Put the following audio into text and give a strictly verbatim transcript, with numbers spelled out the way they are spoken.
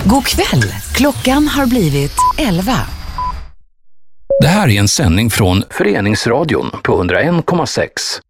God kväll. Klockan har blivit elva. Det här är en sändning från Föreningsradion på hundra en komma sex.